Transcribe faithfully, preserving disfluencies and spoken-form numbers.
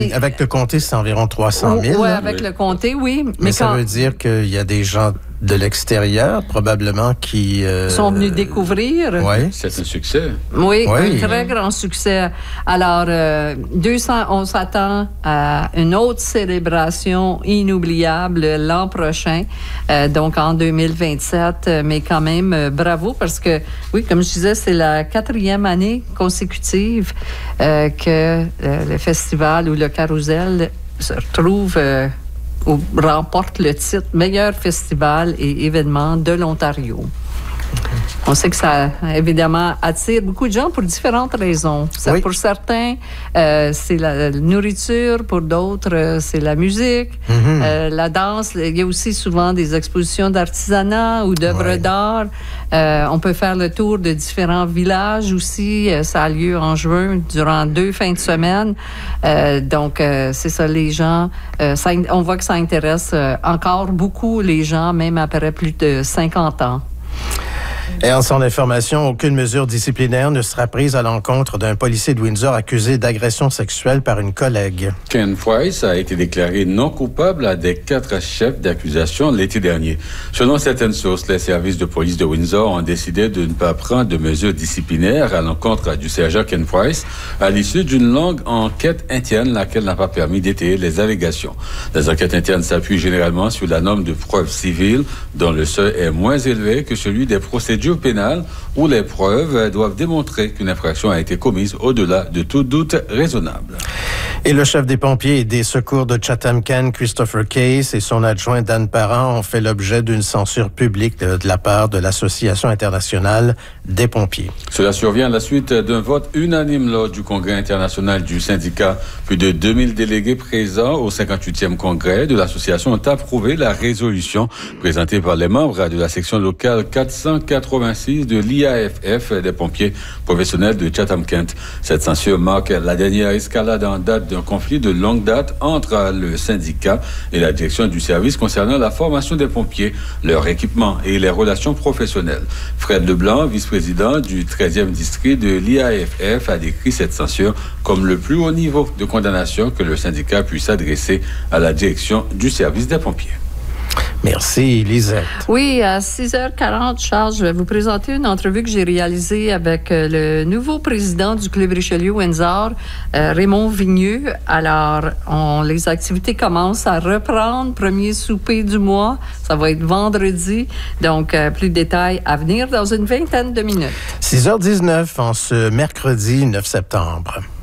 Avec le comté, c'est environ trois cent mille. Oui, avec oui. le comté, oui. Mais, Mais ça quand... veut dire qu'il y a des gens de l'extérieur, probablement, qui... Euh... sont venus découvrir. Oui. C'est un succès. Oui, oui. un très grand succès. Alors, euh, deux cents, on s'attend à une autre célébration inoubliable l'an prochain, euh, donc en deux mille vingt-sept. Mais quand même, euh, bravo, parce que, oui, comme je disais, c'est la quatrième année consécutive euh, que euh, le festival ou le Carousel se retrouve... Euh, ou remporte le titre meilleur festival et événement de l'Ontario. On sait que ça, évidemment, attire beaucoup de gens pour différentes raisons. Ça, oui. Pour certains, euh, c'est la nourriture. Pour d'autres, euh, c'est la musique, mm-hmm. euh, la danse. Il y a aussi souvent des expositions d'artisanat ou d'œuvres ouais. d'art. Euh, on peut faire le tour de différents villages aussi. Euh, ça a lieu en juin, durant deux fins de semaine. Euh, donc, euh, c'est ça, les gens... Euh, ça, on voit que ça intéresse euh, encore beaucoup les gens, même après plus de cinquante ans. Et en son information, aucune mesure disciplinaire ne sera prise à l'encontre d'un policier de Windsor accusé d'agression sexuelle par une collègue. Ken Price a été déclaré non coupable à des quatre chefs d'accusation l'été dernier. Selon certaines sources, les services de police de Windsor ont décidé de ne pas prendre de mesures disciplinaires à l'encontre du sergent Ken Price à l'issue d'une longue enquête interne, laquelle n'a pas permis d'étayer les allégations. Les enquêtes internes s'appuient généralement sur la norme de preuve civile, dont le seuil est moins élevé que celui des procédures pénales où les preuves doivent démontrer qu'une infraction a été commise au-delà de tout doute raisonnable. Et le chef des pompiers et des secours de Chatham-Kent, Christopher Case, et son adjoint Dan Parent ont fait l'objet d'une censure publique de, de la part de l'Association internationale des pompiers. Cela survient à la suite d'un vote unanime lors du Congrès international du syndicat. Plus de deux mille délégués présents au cinquante-huitième Congrès de l'Association ont approuvé la résolution présentée par les membres de la section locale quatre cent quatre-vingt-six de l'I A F F des pompiers professionnels de Chatham-Kent. Cette censure marque la dernière escalade en date d'un conflit de longue date entre le syndicat et la direction du service concernant la formation des pompiers, leur équipement et les relations professionnelles. Fred Leblanc, vice-président du treizième district de l'I A F F, a décrit cette censure comme le plus haut niveau de condamnation que le syndicat puisse adresser à la direction du service des pompiers. Merci, Lisette. Oui, à six heures quarante, Charles, je vais vous présenter une entrevue que j'ai réalisée avec le nouveau président du Club Richelieu-Windsor, euh, Raymond Vigneux. Alors, on, les activités commencent à reprendre. Premier souper du mois, ça va être vendredi. Donc, euh, plus de détails à venir dans une vingtaine de minutes. six heures dix-neuf en ce mercredi neuf septembre.